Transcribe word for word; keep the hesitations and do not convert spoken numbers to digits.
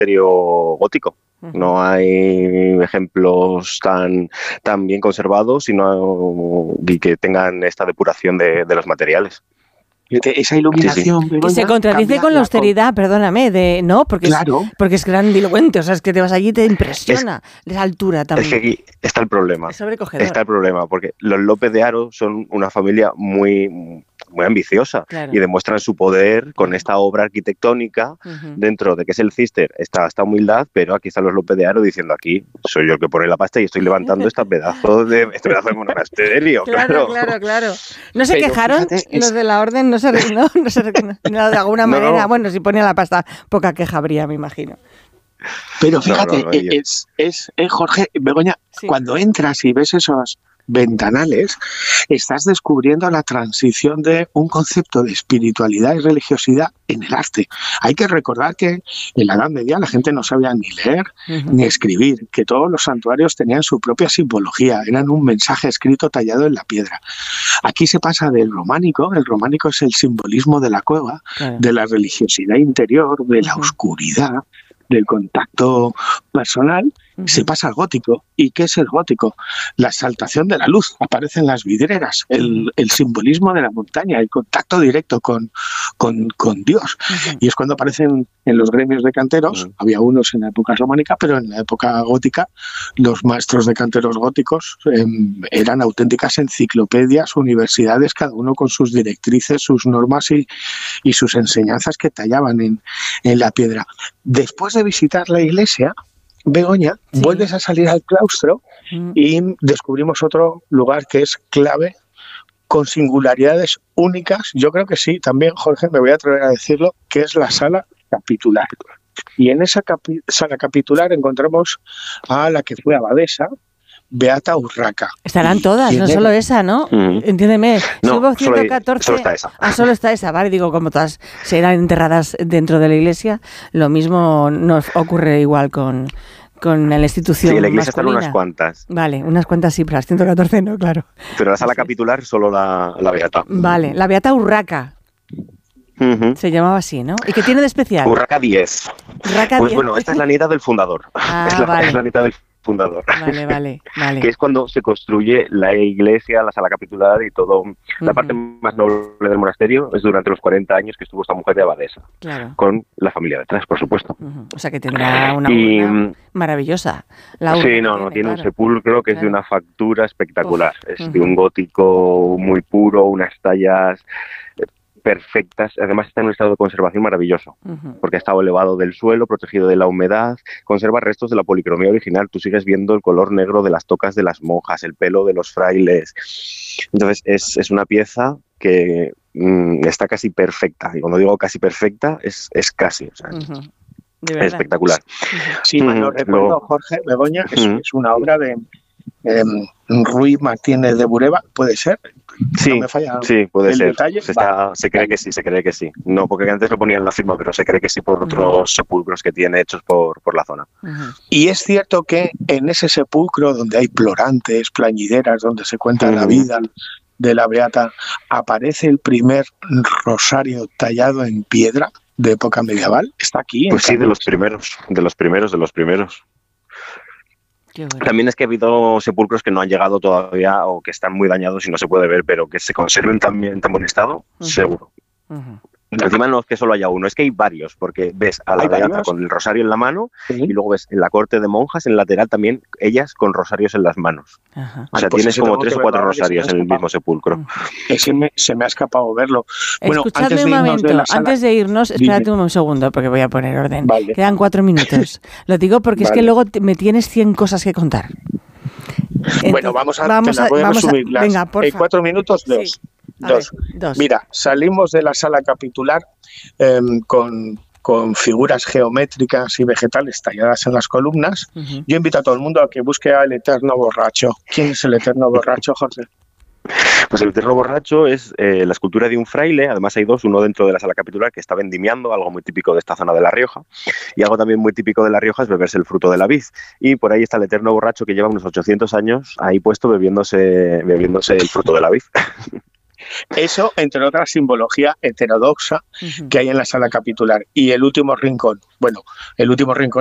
monasterio gótico. No hay ejemplos tan, tan bien conservados y, no, y que tengan esta depuración de, de los materiales. Esa iluminación, sí, sí. Y se contradice con la austeridad, con... perdóname, de no, porque, claro. es, porque es grandilocuente, o sea, es que te vas allí y te impresiona es, esa altura también. Es que aquí está el problema. Es sobrecogedor. Está el problema, porque los López de Haro son una familia muy, muy ambiciosa, claro, y demuestran su poder con esta obra arquitectónica, uh-huh, dentro de que es el Císter, está esta humildad, pero aquí están los López de Haro diciendo, aquí soy yo el que pone la pasta y estoy levantando este pedazo de, este pedazo de monasterio. Claro, claro, claro, claro. No se pero, quejaron fíjate, los es... de la orden, no se, no, no se no, de alguna no, manera, no. Bueno, si ponía la pasta, poca queja habría, me imagino. Pero fíjate, no, no, no, es, es, es Jorge, Begoña, sí, cuando entras y ves esos ventanales, estás descubriendo la transición de un concepto de espiritualidad y religiosidad en el arte. Hay que recordar que en la Edad Media la gente no sabía ni leer, uh-huh, ni escribir, que todos los santuarios tenían su propia simbología, eran un mensaje escrito tallado en la piedra. Aquí se pasa del románico, el románico es el simbolismo de la cueva, claro, de la religiosidad interior, de la uh-huh, oscuridad, del contacto personal, uh-huh, se pasa al gótico. ¿Y qué es el gótico? La exaltación de la luz, aparecen las vidrieras, el, el simbolismo de la montaña, el contacto directo con, con, con Dios. Uh-huh. Y es cuando aparecen en los gremios de canteros, uh-huh, había unos en la época románica, pero en la época gótica, los maestros de canteros góticos eh, eran auténticas enciclopedias, universidades, cada uno con sus directrices, sus normas y, y sus enseñanzas que tallaban en, en la piedra. Después de visitar la iglesia, Begoña, sí, vuelves a salir al claustro mm. y descubrimos otro lugar que es clave, con singularidades únicas. Yo creo que sí, también, Jorge, me voy a atrever a decirlo, que es la sala capitular. Y en esa capi- sala capitular encontramos a la que fue abadesa, Beata Urraca. Estarán todas, no solo esa, ¿no? Mm. Entiéndeme, no, subo ciento catorce... Solo, solo está esa. Ah, solo está esa, vale, digo, como todas serán enterradas dentro de la iglesia, lo mismo nos ocurre igual con, con la institución. Sí, la iglesia masculina. Están unas cuantas. Vale, unas cuantas sí, pero las ciento catorce no, claro. Pero la sala capitular solo la, la Beata. Vale, la Beata Urraca. Uh-huh. Se llamaba así, ¿no? ¿Y qué tiene de especial? Urraca diez. Urraca pues diez. Bueno, esta es la nieta del fundador. Ah, es, la, vale. es la nieta del fundador. Vale, vale, vale. Que es cuando se construye la iglesia, la sala capitular y todo. Uh-huh. La parte más noble del monasterio es durante los cuarenta años que estuvo esta mujer de abadesa. Claro. Con la familia detrás, por supuesto. Uh-huh. O sea que tendrá una y, urna maravillosa. La urna sí, no, tiene, no, tiene claro. un sepulcro que claro. es de una factura espectacular. Uf. Es uh-huh. de un gótico muy puro, unas tallas perfectas, además está en un estado de conservación maravilloso, uh-huh. porque ha estado elevado del suelo, protegido de la humedad, conserva restos de la policromía original, tú sigues viendo el color negro de las tocas de las monjas, el pelo de los frailes, entonces es, es una pieza que mmm, está casi perfecta, y cuando digo casi perfecta, es, es casi, o sea, uh-huh. es espectacular. Sí, mal no recuerdo, Luego, Jorge, Begoña, es, uh-huh. es una obra de eh, Ruy Martínez de Bureba, ¿puede ser? Sí, no me falla sí, puede ser. Detalle. Se, está, se cree que sí, se cree que sí. No, porque antes lo ponían en la firma, pero se cree que sí por otros uh-huh. sepulcros que tiene hechos por, por la zona. Uh-huh. Y es cierto que en ese sepulcro donde hay plorantes, plañideras, donde se cuenta uh-huh. la vida de la Beata, aparece el primer rosario tallado en piedra de época medieval. Está aquí. Pues sí, de los primeros, de los primeros, de los primeros. Bueno. También es que ha habido sepulcros que no han llegado todavía o que están muy dañados y no se puede ver, pero que se conserven también en tan buen estado, uh-huh. seguro. Uh-huh. Encima no es que solo haya uno, es que hay varios, porque ves a la Beata con el rosario en la mano uh-huh. y luego ves en la corte de monjas, en el lateral también, ellas con rosarios en las manos. Uh-huh. O sea, pues tienes como tres o cuatro rosarios en el mismo sepulcro. Uh-huh. Se, me, se me ha escapado verlo. Bueno, Escuchadme antes un momento, de sala, antes de irnos, espérate dime. un segundo, porque voy a poner orden. Vale. Quedan cuatro minutos. Lo digo porque vale. es que luego me tienes cien cosas que contar. Entonces, bueno, vamos a, vamos a, voy a vamos resumir. A, las, venga, por en cuatro minutos, dos. Sí. Dos. Ver, dos. Mira, salimos de la sala capitular eh, con, con figuras geométricas y vegetales talladas en las columnas. Uh-huh. Yo invito a todo el mundo a que busque al Eterno Borracho. ¿Quién es el Eterno Borracho, Jorge? Pues el Eterno Borracho es eh, la escultura de un fraile, además hay dos, uno dentro de la sala capitular que está vendimiando, algo muy típico de esta zona de La Rioja, y algo también muy típico de La Rioja es beberse el fruto de la vid, y por ahí está el Eterno Borracho que lleva unos ochocientos años ahí puesto bebiéndose, bebiéndose el fruto de la vid. Eso, entre otras, simbología heterodoxa uh-huh. que hay en la sala capitular. Y el último rincón, bueno, el último rincón